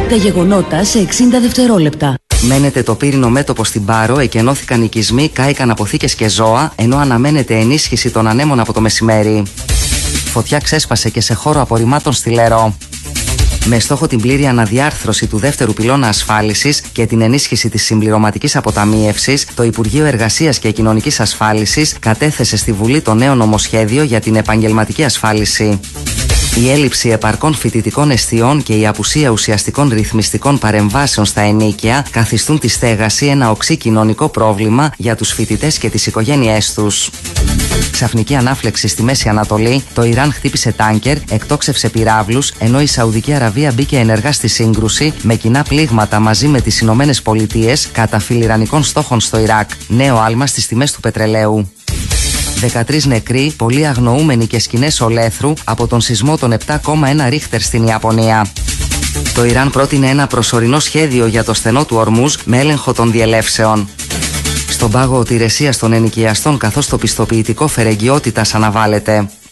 Τα γεγονότα σε 60 δευτερόλεπτα. Μένεται το πύρινο μέτωπο στην Πάρο, εκενώθηκαν οικισμοί, κάηκαν αποθήκες και ζώα, ενώ αναμένεται ενίσχυση των ανέμων από το μεσημέρι. Φωτιά ξέσπασε και σε χώρο απορριμμάτων στη Λερό. Με στόχο την πλήρη αναδιάρθρωση του δεύτερου πυλώνα ασφάλισης και την ενίσχυση της συμπληρωματικής αποταμίευσης, το Υπουργείο Εργασίας και Κοινωνικής Ασφάλισης κατέθεσε στη Βουλή το νέο νομοσχέδιο για την επαγγελματική ασφάλιση. Η έλλειψη επαρκών φοιτητικών εστιών και η απουσία ουσιαστικών ρυθμιστικών παρεμβάσεων στα ενοίκια καθιστούν τη στέγαση ένα οξύ κοινωνικό πρόβλημα για τους φοιτητές και τις οικογένειές τους. Ξαφνική ανάφλεξη στη Μέση Ανατολή, το Ιράν χτύπησε τάνκερ, εκτόξευσε πυράβλους, ενώ η Σαουδική Αραβία μπήκε ενεργά στη σύγκρουση με κοινά πλήγματα μαζί με τις Ηνωμένες Πολιτείες κατά φιλιρανικών στόχων στο Ιράκ. Νέο άλμα στις τιμές του πετρελαίου. 13 νεκροί, πολλοί αγνοούμενοι και σκηνές ολέθρου από τον σεισμό των 7,1 ρίχτερ στην Ιαπωνία. Το Ιράν πρότεινε ένα προσωρινό σχέδιο για το στενό του Ορμούζ με έλεγχο των διελεύσεων. Στον πάγο οτηρεσίας των ενοικιαστών καθώς το πιστοποιητικό φερεγγιότητας αναβάλλεται.